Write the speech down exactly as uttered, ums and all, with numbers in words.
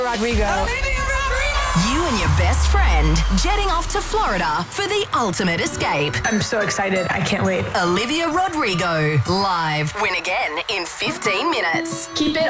Rodrigo. You and your best friend jetting off to Florida for the ultimate escape. I'm so excited. I can't wait. Olivia Rodrigo, live. Win again in fifteen minutes. Keep it